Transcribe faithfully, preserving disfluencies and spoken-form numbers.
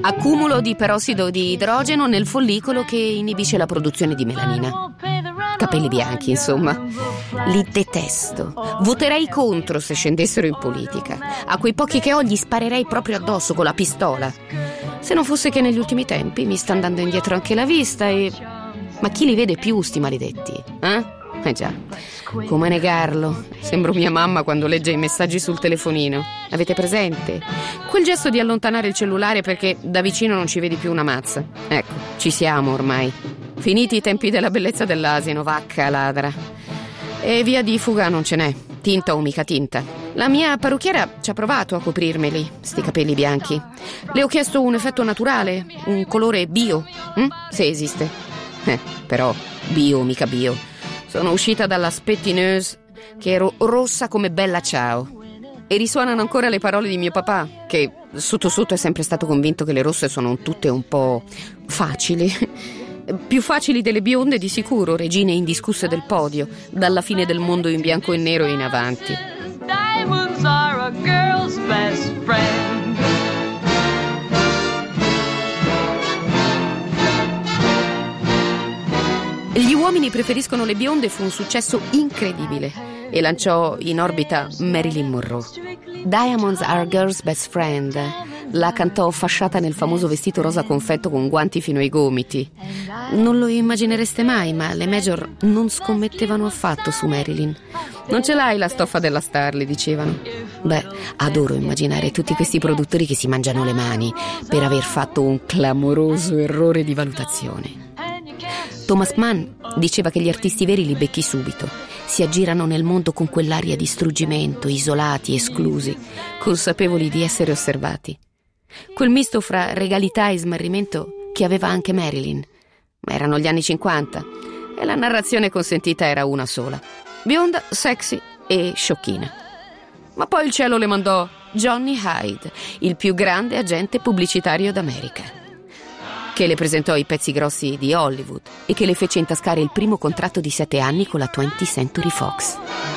Accumulo di perossido di idrogeno nel follicolo che inibisce la produzione di melanina. Capelli bianchi, insomma. Li detesto. Voterei contro se scendessero in politica. A quei pochi che ho gli sparerei proprio addosso con la pistola. Se non fosse che negli ultimi tempi mi sta andando indietro anche la vista e... Ma chi li vede più, sti maledetti? Eh? Eh già. Come negarlo? Sembro mia mamma quando legge i messaggi sul telefonino. Avete presente? Quel gesto di allontanare il cellulare perché da vicino non ci vedi più una mazza. Ecco, ci siamo ormai. Finiti i tempi della bellezza dell'asino, vacca ladra. E via di fuga non ce n'è. Tinta o mica tinta. La mia parrucchiera ci ha provato a coprirmeli, sti capelli bianchi. Le ho chiesto un effetto naturale, un colore bio. Hm? Se esiste. Eh, però bio mica bio. Sono uscita dalla spettineuse che ero rossa come Bella Ciao. E risuonano ancora le parole di mio papà, che sotto sotto è sempre stato convinto che le rosse sono tutte un po' facili. Più facili delle bionde di sicuro, regine indiscusse del podio, dalla fine del mondo in bianco e nero in avanti. Diamonds are a girl's best friend. Gli uomini preferiscono le bionde fu un successo incredibile e lanciò in orbita Marilyn Monroe. Diamonds are a girl's best friend la cantò fasciata nel famoso vestito rosa confetto con guanti fino ai gomiti. Non lo immaginereste mai, ma le major non scommettevano affatto su Marilyn. Non ce l'hai la stoffa della star, le dicevano. Beh, adoro immaginare tutti questi produttori che si mangiano le mani per aver fatto un clamoroso errore di valutazione. Thomas Mann diceva che gli artisti veri li becchi subito. Si aggirano nel mondo con quell'aria di struggimento, isolati, esclusi, consapevoli di essere osservati. Quel misto fra regalità e smarrimento che aveva anche Marilyn. Ma erano gli anni cinquanta e la narrazione consentita era una sola: bionda, sexy e sciocchina. Ma poi il cielo le mandò Johnny Hyde, il più grande agente pubblicitario d'America, che le presentò i pezzi grossi di Hollywood e che le fece intascare il primo contratto di sette anni con la twentieth Century Fox.